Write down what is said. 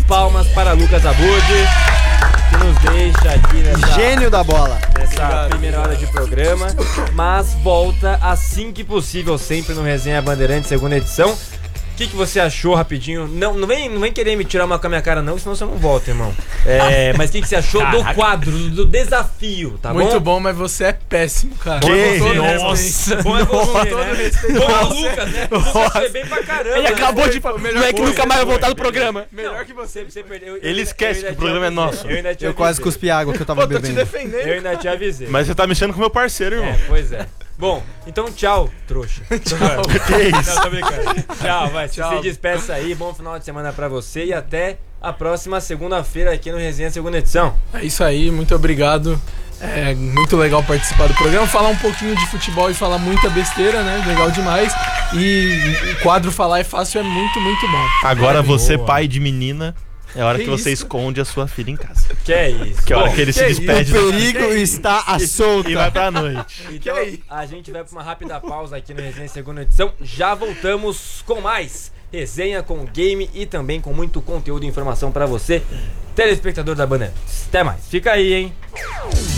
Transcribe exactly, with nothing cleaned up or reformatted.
palmas para Lucas Abud, que nos deixa aqui nessa... Gênio da bola. Nessa Obrigado, primeira hora de programa, mas volta assim que possível, sempre no Resenha Bandeirantes, segunda edição. O que, que você achou, rapidinho? Não, não, vem, não vem querer me tirar uma com a minha cara não, senão você não volta, irmão. É, mas o que, que você achou Caraca. do quadro, do desafio, tá Muito bom? bom, mas você é péssimo, cara. Que? Com todo Nossa. respeito. Bom é você, todo né? respeito. Bom é o Lucas, né? O Lucas foi bem pra caramba. Ele né? acabou de Foi, falar. foi melhor Não é que que nunca você, mais vai foi. voltar no programa. Melhor que você. Você perdeu. Eu- Ele eu- esquece eu que ainda o programa te é avisei. nosso. Eu ainda te Eu quase avisei. cuspi água que eu tava Pô, tô te bebendo. defendendo. Eu ainda te avisei. Mas você tá mexendo com meu parceiro, irmão. É, pois é. Bom, então tchau, trouxa. Tchau. Que isso? Não, tô brincando. Tchau, vai. Tchau. Se despeça aí. Bom final de semana pra você e até a próxima segunda-feira aqui no Resenha Segunda Edição. É isso aí, muito obrigado. É muito legal participar do programa, falar um pouquinho de futebol e falar muita besteira, né? Legal demais. E o quadro Falar é Fácil é muito, muito bom. Agora você, boa. pai de menina, é hora que, Que você isso? esconde a sua filha em casa. Que é isso. Que é a hora Bom, que ele se que despede O do- perigo está à e solta. vai pra noite. Então, Que aí? a gente vai pra uma rápida pausa aqui no Resenha Segunda Edição. Já voltamos com mais resenha, com game e também com muito conteúdo e informação pra você, telespectador da Bandeirantes. Até mais. Fica aí, hein?